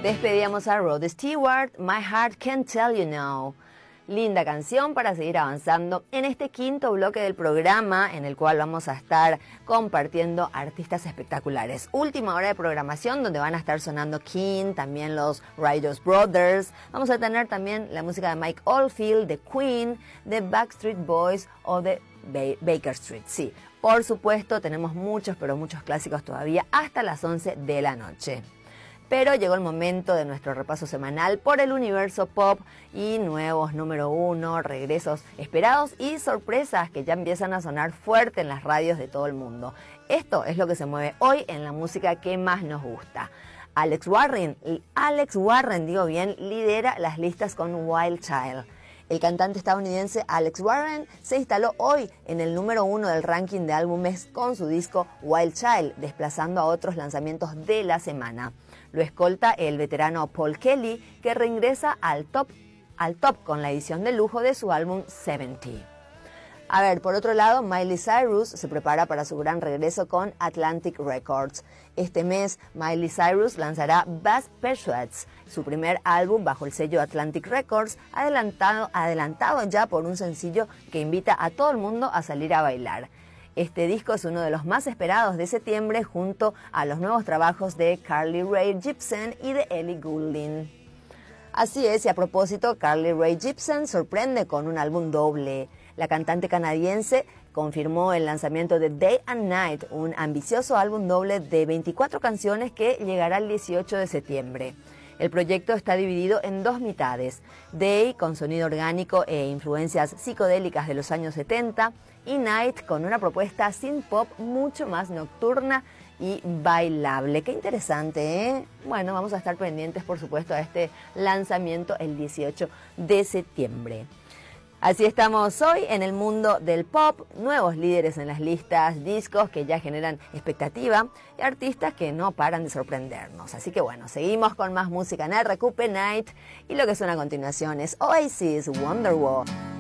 Despedíamos a Rod Stewart, My Heart Can't Tell You Now. Linda canción para seguir avanzando en este quinto bloque del programa, en el cual vamos a estar compartiendo artistas espectaculares. Última hora de programación donde van a estar sonando King, también los Righteous Brothers. Vamos a tener también la música de Mike Oldfield, de Queen, de Backstreet Boys o de Baker Street. Sí, por supuesto tenemos muchos, pero muchos clásicos todavía hasta las 11 de la noche. Pero llegó el momento de nuestro repaso semanal por el universo pop y nuevos número uno, regresos esperados y sorpresas que ya empiezan a sonar fuerte en las radios de todo el mundo. Esto es lo que se mueve hoy en la música que más nos gusta. Alex Warren, lidera las listas con Wild Child. El cantante estadounidense Alex Warren se instaló hoy en el número uno del ranking de álbumes con su disco Wild Child, desplazando a otros lanzamientos de la semana. Lo escolta el veterano Paul Kelly, que reingresa al top con la edición de lujo de su álbum 70. A ver, por otro lado, Miley Cyrus se prepara para su gran regreso con Atlantic Records. Este mes, Miley Cyrus lanzará Bad Pursuits, su primer álbum bajo el sello Atlantic Records, adelantado ya por un sencillo que invita a todo el mundo a salir a bailar. Este disco es uno de los más esperados de septiembre junto a los nuevos trabajos de Carly Rae Jepsen y de Ellie Goulding. Así es, y a propósito, Carly Rae Jepsen sorprende con un álbum doble. La cantante canadiense confirmó el lanzamiento de Day and Night, un ambicioso álbum doble de 24 canciones que llegará el 18 de septiembre. El proyecto está dividido en dos mitades, Day con sonido orgánico e influencias psicodélicas de los años 70 y Night con una propuesta synth pop mucho más nocturna y bailable. Qué interesante, ¿eh? Bueno, vamos a estar pendientes, por supuesto, a este lanzamiento el 18 de septiembre. Así estamos hoy en el mundo del pop, nuevos líderes en las listas, discos que ya generan expectativa y artistas que no paran de sorprendernos. Así que bueno, seguimos con más música en el Recupe Night y lo que suena a continuación es Oasis Wonderwall.